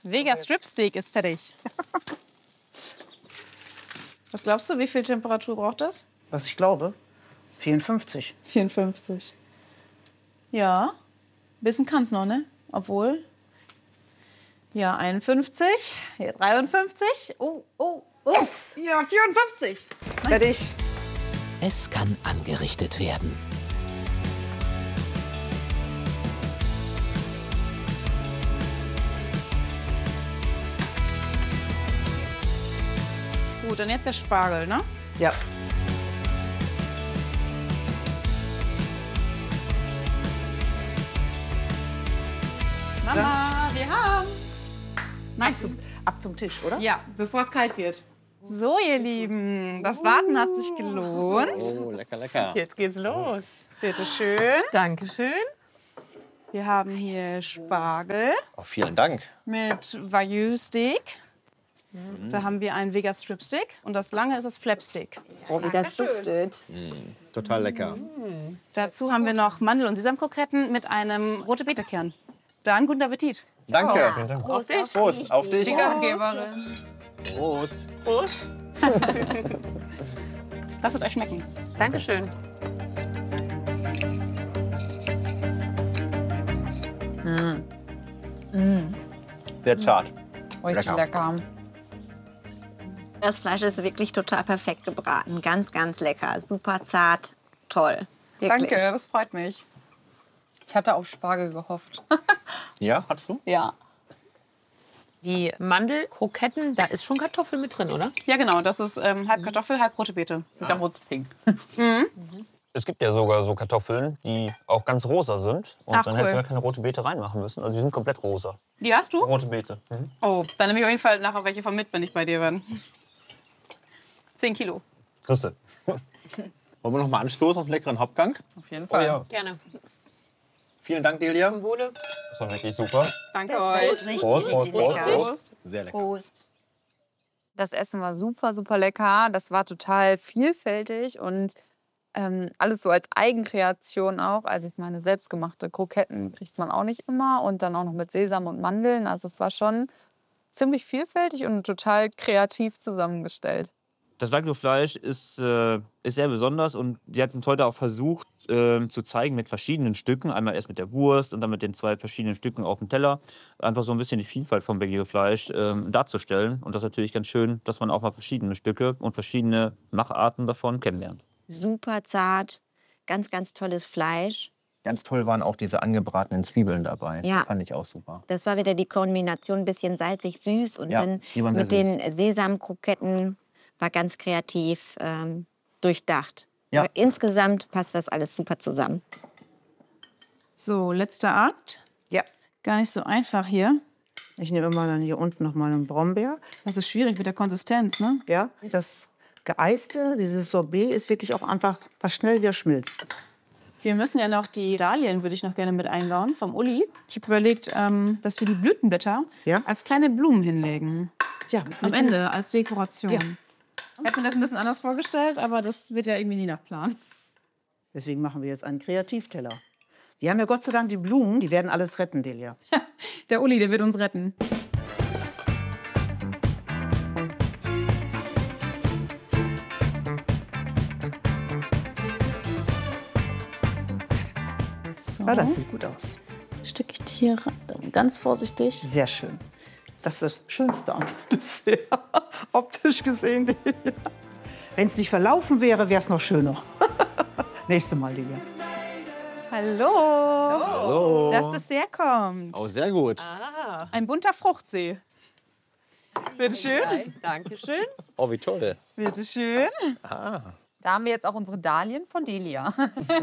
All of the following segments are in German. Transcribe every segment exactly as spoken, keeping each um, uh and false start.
Vega Strip Steak ist fertig. Was glaubst du, wie viel Temperatur braucht das? Was ich glaube? vierundfünfzig. vierundfünfzig. Ja, ein bisschen kann es noch, ne? Obwohl. Ja, einundfünfzig. Hier dreiundfünfzig. Oh, oh, oh. Yes! Ja, vierundfünfzig. Nice. Fertig. Es kann angerichtet werden. Gut, dann jetzt der Spargel, ne? Ja. Mama, wir haben's. Nice. Ab zum Tisch, oder? Ja, bevor es kalt wird. So, ihr Lieben, das Warten hat sich gelohnt. Oh, lecker, lecker. Jetzt geht's los. Bitte schön. Dankeschön. Wir haben hier Spargel Oh, vielen Dank. mit Wagyu-Steak. Da haben wir einen Vega Strip Steak und das lange ist das Flap Steak. Oh, wie das duftet. Total lecker. Dazu haben wir noch Mandel- und Sesamkroketten mit einem rote Beete-Kern. Dann guten Appetit. Danke. Auf dich. Prost, auf dich. Die Gastgeberin. Prost. Prost. Lasst es euch schmecken. Dankeschön. Sehr zart. Richtig Lecker. lecker. Das Fleisch ist wirklich total perfekt gebraten. Ganz, ganz lecker. Super zart. Toll. Wirklich. Danke, das freut mich. Ich hatte auf Spargel gehofft. Ja, hattest du? Ja. Die Mandelkroketten, da ist schon Kartoffel mit drin, oder? Ja, genau. Das ist ähm, halb Kartoffel, halb rote Beete. Mit der Rotpink. Es gibt ja sogar so Kartoffeln, die auch ganz rosa sind. Und Ach, dann hättest du cool. gar keine rote Beete reinmachen müssen. Also die sind komplett rosa. Die hast du? Rote Beete. Mhm. Oh, dann nehme ich auf jeden Fall nachher welche von mit, wenn ich bei dir bin. Zehn Kilo. Christel. Wollen wir noch mal anstoßen auf einen leckeren Hauptgang? Auf jeden Oh Fall. ja, Gerne. Vielen Dank, Delia. Zum Wohle. das war wirklich super. Danke Das war euch. richtig, Prost, Prost, richtig Prost, lecker. Prost. Sehr lecker. Prost. Das Essen war super, super lecker. Das war total vielfältig und ähm, alles so als Eigenkreation auch. Also ich meine, selbstgemachte Kroketten kriegt man auch nicht immer und dann auch noch mit Sesam und Mandeln. Also es war schon ziemlich vielfältig und total kreativ zusammengestellt. Das Wagyu-Fleisch ist, äh, ist sehr besonders und die hat uns heute auch versucht äh, zu zeigen mit verschiedenen Stücken. Einmal erst mit der Wurst und dann mit den zwei verschiedenen Stücken auf dem Teller. Einfach so ein bisschen die Vielfalt vom Wagyu-Fleisch äh, darzustellen. Und das ist natürlich ganz schön, dass man auch mal verschiedene Stücke und verschiedene Macharten davon kennenlernt. Super zart. Ganz, ganz tolles Fleisch. Ganz toll waren auch diese angebratenen Zwiebeln dabei. Ja. Fand ich auch super. Das war wieder die Kombination, ein bisschen salzig, süß und Ja, dann die waren sehr mit den Sesamkroketten war ganz kreativ ähm, durchdacht. Ja. Aber insgesamt passt das alles super zusammen. So, letzter Akt. Ja. Gar nicht so einfach hier. Ich nehme immer dann hier unten noch mal einen Brombeer. Das ist schwierig mit der Konsistenz, ne? Ja. Das Geeiste, dieses Sorbet, ist wirklich auch einfach, was schnell wieder schmilzt. Wir müssen ja noch die Dahlien, würde ich noch gerne mit einbauen, vom Uli. Ich habe überlegt, ähm, dass wir die Blütenblätter Ja. als kleine Blumen hinlegen. Ja, Am Ende, als Dekoration. Ja. Ich habe mir das ein bisschen anders vorgestellt, aber das wird ja irgendwie nie nach Plan. Deswegen machen wir jetzt einen Kreativteller. Die haben ja Gott sei Dank die Blumen, die werden alles retten, Delia. Der Uli, der wird uns retten. So. Ja, das sieht gut aus. Stecke ich die hier rein, ganz vorsichtig. Sehr schön. Das ist das Schönste am Dessert, optisch gesehen, Delia. Wenn es nicht verlaufen wäre, wäre es noch schöner. Nächste Mal, Delia. Hallo. Hallo. Das Dessert kommt. Oh, sehr gut. Ah, Ein bunter Fruchtsee. Bitte schön. Dankeschön. Oh, wie toll. Bitte schön. Da haben wir jetzt auch unsere Dahlien von Delia.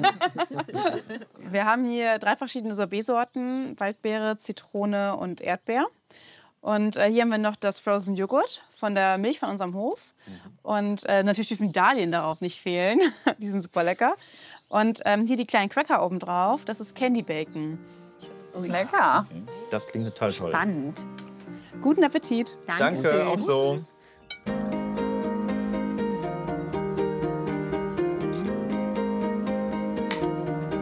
Wir haben hier drei verschiedene Sorbetsorten: Waldbeere, Zitrone und Erdbeer. Und äh, hier haben wir noch das Frozen Joghurt von der Milch von unserem Hof. Und äh, natürlich dürfen die Dahlien darauf nicht fehlen. Die sind super lecker. Und ähm, hier die kleinen Cracker oben drauf. Das ist Candy Bacon. Lecker. Das klingt total toll. Spannend. Guten Appetit. Danke, auch so.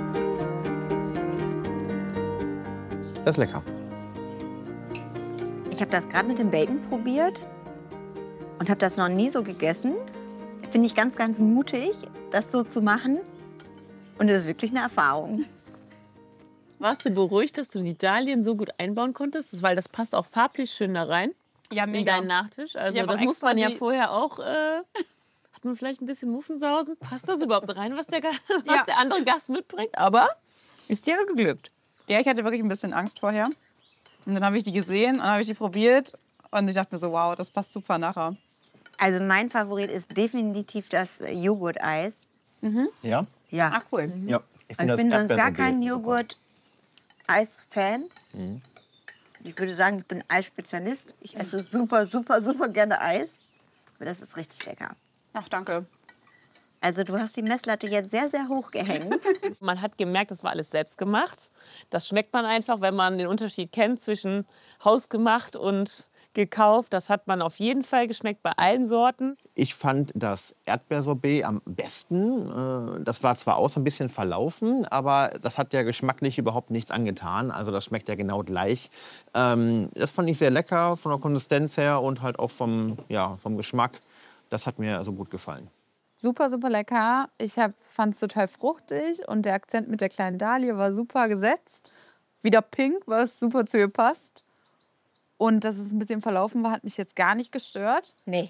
Das ist lecker. Ich habe das gerade mit dem Bacon probiert und habe das noch nie so gegessen. Finde ich ganz, ganz mutig, das so zu machen. Und das ist wirklich eine Erfahrung. Warst du beruhigt, dass du die Dahlien so gut einbauen konntest? Weil das passt auch farblich schön da rein. Ja, In mega. deinen Nachtisch. Also Ich hab das auch muss man ja extra die- vorher auch... Äh, hat man vielleicht ein bisschen Muffensausen? Passt das überhaupt rein, was der, Ga- was Ja. der andere Gast mitbringt? Aber ist dir geglückt. Ja, ich hatte wirklich ein bisschen Angst vorher. Und dann habe ich die gesehen und dann habe ich die probiert. Und ich dachte mir so, wow, das passt super nachher. Also mein Favorit ist definitiv das Joghurt-Eis. Ja? Ja. Ach, cool. Ja. Ich, Also ich bin sonst gar kein Erdbeersorbet Joghurt-Eis-Fan. Ich würde sagen, ich bin Eisspezialist. Ich esse super, super, super gerne Eis. Aber das ist richtig lecker. Ach, danke. Also du hast die Messlatte jetzt sehr, sehr hoch gehängt. Man hat gemerkt, das war alles selbst gemacht. Das schmeckt man einfach, wenn man den Unterschied kennt zwischen hausgemacht und gekauft. Das hat man auf jeden Fall geschmeckt bei allen Sorten. Ich fand das Erdbeersorbet am besten. Äh, Das war zwar auch so ein bisschen verlaufen, aber das hat ja geschmacklich überhaupt nichts angetan. Also das schmeckt ja genau gleich. Ähm, Das fand ich sehr lecker von der Konsistenz her und halt auch vom, ja, vom Geschmack. Das hat mir so gut gefallen. Super, super lecker. Ich fand es total fruchtig und der Akzent mit der kleinen Dahlie war super gesetzt. Wieder pink, was super zu ihr passt. Und dass es ein bisschen verlaufen war, hat mich jetzt gar nicht gestört. Nee.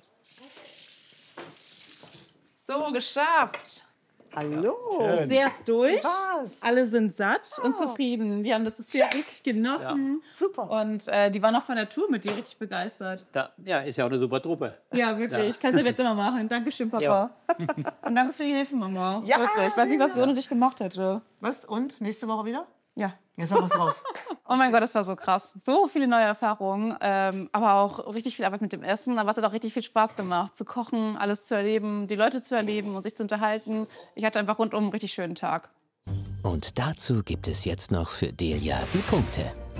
So, geschafft. Hallo. Das Dessert ist durch. Was? Alle sind satt und zufrieden. Die haben das Dessert richtig genossen. Super. Und äh, die waren auch von der Tour mit dir richtig begeistert. Da, ja, ist ja auch eine super Truppe. Ja, wirklich. Kannst du jetzt immer machen. Dankeschön, Papa. Ja. Und danke für die Hilfe, Mama. Ja. Wirklich. Ich weiß nicht, was ich ohne dich gemacht hätte. Was? Und? Nächste Woche wieder? Ja. Jetzt haben wir es drauf. Oh mein Gott, das war so krass. So viele neue Erfahrungen, ähm, aber auch richtig viel Arbeit mit dem Essen. Aber es hat auch richtig viel Spaß gemacht, zu kochen, alles zu erleben, die Leute zu erleben und sich zu unterhalten. Ich hatte einfach rundum einen richtig schönen Tag. Und dazu gibt es jetzt noch für Delia die Punkte.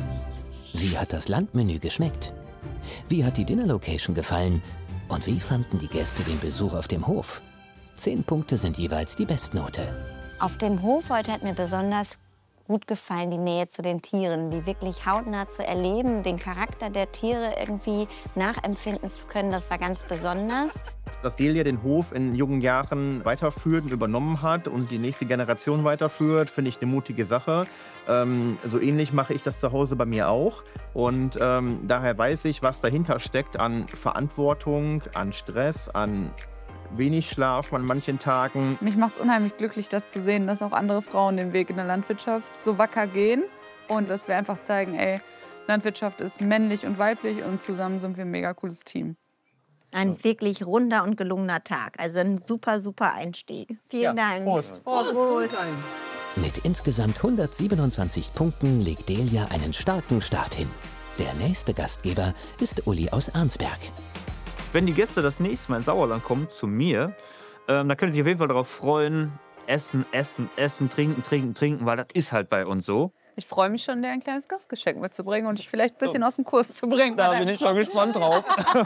Wie hat das Landmenü geschmeckt? Wie hat die Dinner-Location gefallen? Und wie fanden die Gäste den Besuch auf dem Hof? Zehn Punkte sind jeweils die Bestnote. Auf dem Hof heute hat mir besonders gut gefallen, die Nähe zu den Tieren, die wirklich hautnah zu erleben, den Charakter der Tiere irgendwie nachempfinden zu können, das war ganz besonders. Dass Delia den Hof in jungen Jahren weiterführt und übernommen hat und die nächste Generation weiterführt, finde ich eine mutige Sache. Ähm, so ähnlich mache ich das zu Hause bei mir auch. Und ähm, daher weiß ich, was dahinter steckt an Verantwortung, an Stress, an wenig Schlaf an manchen Tagen. Mich macht es unheimlich glücklich, das zu sehen, dass auch andere Frauen den Weg in der Landwirtschaft so wacker gehen. Und dass wir einfach zeigen, ey, Landwirtschaft ist männlich und weiblich und zusammen sind wir ein mega cooles Team. Ein wirklich runder und gelungener Tag. Also ein super, super Einstieg. Vielen Dank. Prost. Prost. Prost. Mit insgesamt hundertsiebenundzwanzig Punkten legt Delia einen starken Start hin. Der nächste Gastgeber ist Uli aus Arnsberg. Wenn die Gäste das nächste Mal ins Sauerland kommen, zu mir, ähm, dann können sie sich auf jeden Fall darauf freuen, essen, essen, essen, trinken, trinken, trinken, weil das ist halt bei uns so. Ich freue mich schon, dir ein kleines Gastgeschenk mitzubringen und dich vielleicht ein bisschen aus dem Kurs zu bringen. Da bin ich schon gespannt drauf.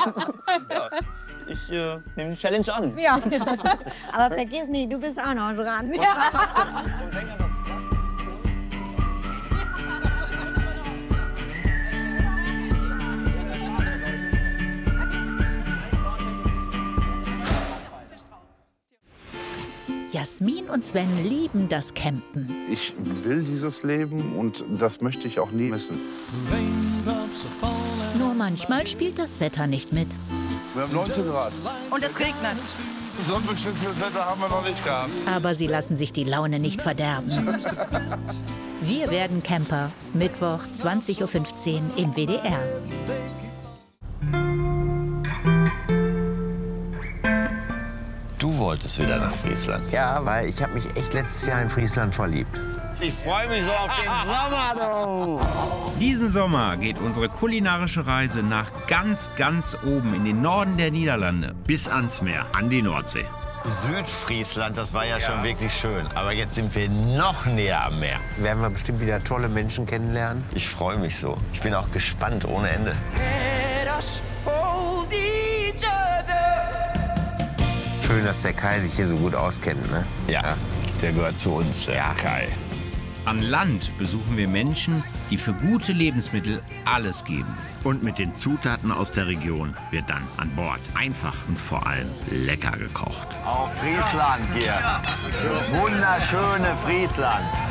Ja, ich äh, nehme die Challenge an. Ja. Aber vergiss nicht, du bist auch noch dran. Jasmin und Sven lieben das Campen. Ich will dieses Leben und das möchte ich auch nie missen. Nur manchmal spielt das Wetter nicht mit. Wir haben neunzehn Grad. Und es regnet. So ein beschissenes Wetter haben wir noch nicht gehabt. Aber sie lassen sich die Laune nicht verderben. Wir werden Camper. Mittwoch, zwanzig Uhr fünfzehn im W D R. Du wolltest wieder nach Friesland. Ja, weil ich habe mich echt letztes Jahr in Friesland verliebt. Ich freue mich so auf den Sommer, du. Diesen Sommer geht unsere kulinarische Reise nach ganz, ganz oben in den Norden der Niederlande. Bis ans Meer, an die Nordsee. Südfriesland, das war ja, ja schon wirklich schön. Aber jetzt sind wir noch näher am Meer. Werden wir bestimmt wieder tolle Menschen kennenlernen. Ich freue mich so. Ich bin auch gespannt ohne Ende. Schön, dass der Kai sich hier so gut auskennt, ne? Ja, der gehört zu uns, der ja. Kai. An Land besuchen wir Menschen, die für gute Lebensmittel alles geben. Und mit den Zutaten aus der Region wird dann an Bord einfach und vor allem lecker gekocht. Auf Friesland hier. Wunderschöne Friesland.